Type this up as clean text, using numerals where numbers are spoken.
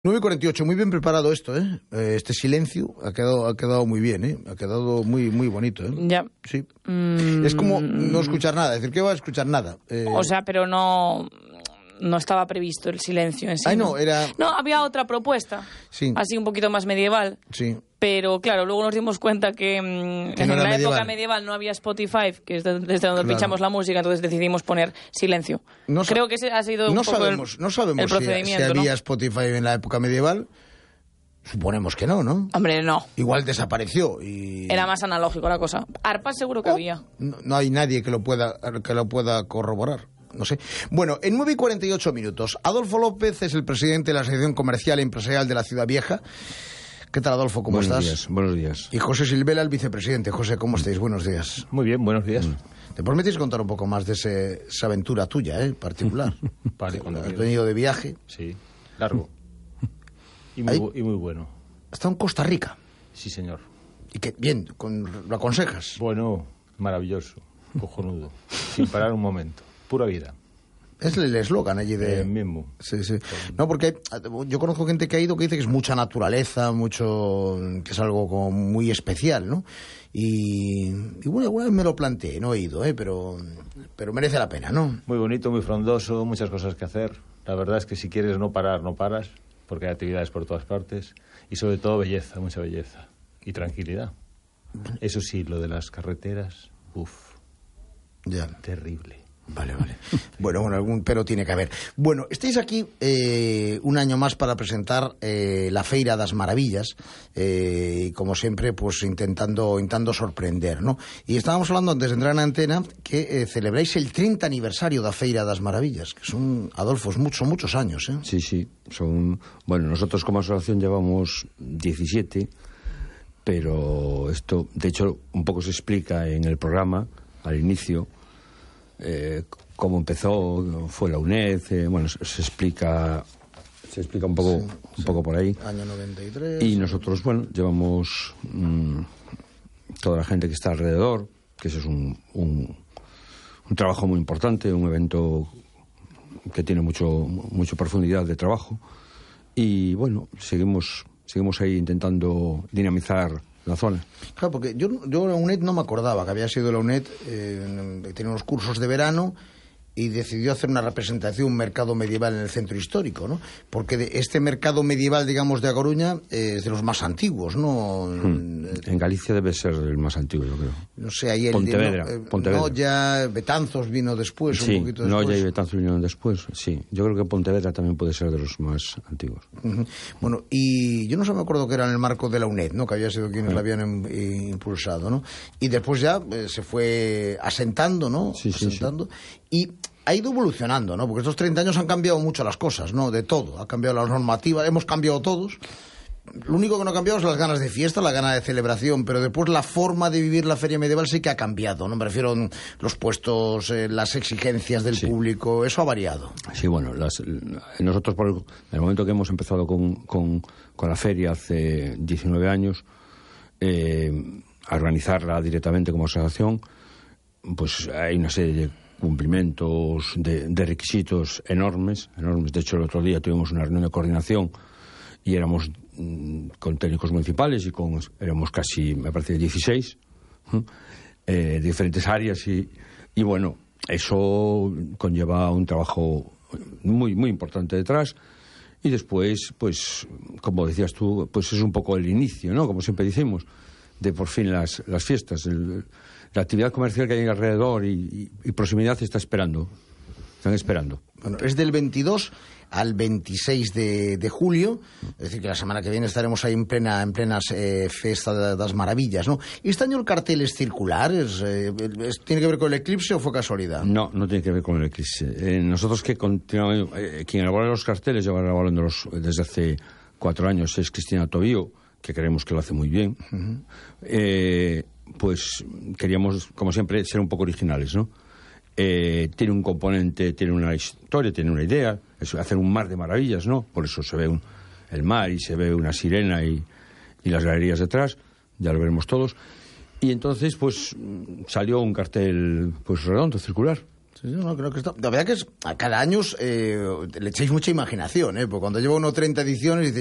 9:48, muy bien preparado esto, ¿eh? Este silencio ha quedado muy bien, ¿eh? Ha quedado muy bonito, ¿eh? Ya. Sí. Es como no escuchar nada, es decir, que va a escuchar nada. O sea, pero no estaba previsto el silencio en sí. Ay, no, era... No, había otra propuesta, sí, así un poquito más medieval. Sí. Pero claro, luego nos dimos cuenta que en no la era época medieval no había Spotify, que es desde donde Claro. pinchamos la música, entonces decidimos poner silencio. Creo que ese ha sido un poco no sabemos el procedimiento, si había ¿no? Spotify en la época medieval. Suponemos que no, ¿no? Hombre, no. Igual desapareció y... Era más analógico la cosa. Arpas seguro que había. No hay nadie que lo pueda corroborar. No sé. Bueno, en 9:48, Adolfo López es el presidente de la Asociación Comercial e Empresarial de la Ciudad Vieja. ¿Qué tal, Adolfo? ¿Cómo estás? Buenos días. Y José Silvela, el vicepresidente. José, ¿cómo estáis? Buenos días. Muy bien, buenos días. ¿Te prometes contar un poco más de esa aventura tuya, particular? Vale, cuando Has quieras. venido de viaje. Sí, largo. Y muy bueno. Hasta en Costa Rica. Sí, señor. Y que, bien, ¿lo aconsejas? Bueno, maravilloso, cojonudo, sin parar un momento. Pura vida. Es el eslogan allí de... mismo. Sí. No, porque yo conozco gente que ha ido que dice que es mucha naturaleza, que es algo como muy especial, ¿no? Y bueno, alguna vez me lo planteé, no he ido, pero merece la pena, ¿no? Muy bonito, muy frondoso, muchas cosas que hacer. La verdad es que si quieres no parar, no paras, porque hay actividades por todas partes. Y sobre todo belleza, mucha belleza. Y tranquilidad. Eso sí, lo de las carreteras, Ya. terrible. Vale. Bueno, algún pero tiene que haber. Bueno, estáis aquí un año más para presentar la Feira das Maravillas, y como siempre, pues intentando sorprender, ¿no? Y estábamos hablando antes de entrar en antena que celebráis el 30 aniversario da Feira das Maravillas, que son, Adolfo, son muchos años, ¿eh? Sí, bueno, nosotros como asociación llevamos 17, pero esto, de hecho, un poco se explica en el programa, al inicio, cómo empezó, fue la UNED, bueno, se explica un poco por ahí. Año 93. Y nosotros, bueno, llevamos toda la gente que está alrededor, que eso es un trabajo muy importante, un evento que tiene mucha profundidad de trabajo. Y bueno, seguimos ahí intentando dinamizar la zona. Claro, porque yo la UNED no me acordaba que había sido la UNED, tenía unos cursos de verano y decidió hacer una representación, un mercado medieval en el centro histórico, ¿no? Porque este mercado medieval, digamos, de A Coruña es de los más antiguos, ¿no? En Galicia debe ser el más antiguo, yo creo. No sé, ahí Pontevedra. Noia, Betanzos vino después, sí, un poquito después. Noia y Betanzos vinieron después, sí. Yo creo que Pontevedra también puede ser de los más antiguos. Bueno, y yo no me acuerdo que era en el marco de la UNED, ¿no? Que había sido quienes la habían impulsado, ¿no? Y después ya se fue asentando, ¿no? Sí. Y ha ido evolucionando, ¿no? Porque estos 30 años han cambiado mucho las cosas, ¿no? De todo. Ha cambiado las normativas, hemos cambiado todos. Lo único que no ha cambiado es las ganas de fiesta, la gana de celebración, pero después la forma de vivir la feria medieval sí que ha cambiado, ¿no? Me refiero a los puestos, las exigencias del público, eso ha variado. Sí, bueno, nosotros en el momento que hemos empezado con la feria hace 19 años, a organizarla directamente como asociación, pues hay una serie de cumplimientos, de requisitos enormes. De hecho, el otro día tuvimos una reunión de coordinación y éramos con técnicos municipales y éramos casi, me parece, 16 diferentes áreas y bueno, eso conlleva un trabajo muy importante detrás. Y después, pues, como decías tú, pues es un poco el inicio, ¿no? Como siempre decimos, de por fin las fiestas. La actividad comercial que hay alrededor y proximidad están esperando. Bueno, es del 22 al 26 de julio, es decir, que la semana que viene estaremos ahí en plenas Festa das Maravillas, ¿no? ¿Este año el cartel es circular? ¿Tiene que ver con el eclipse o fue casualidad? No tiene que ver con el eclipse. Nosotros que continuamos, quien elabora los carteles, lleva elaborándolos desde hace 4 años, es Cristina Tobío, que creemos que lo hace muy bien. Pues queríamos, como siempre, ser un poco originales, ¿no? Tiene un componente, tiene una historia, tiene una idea, es hacer un mar de maravillas, ¿no? Por eso se ve el mar y se ve una sirena y las galerías detrás, ya lo veremos todos. Y entonces, pues, salió un cartel, pues, redondo, circular. Sí, no, creo que está... La verdad que es, a cada año le echáis mucha imaginación, ¿eh? Porque cuando lleva uno 30 ediciones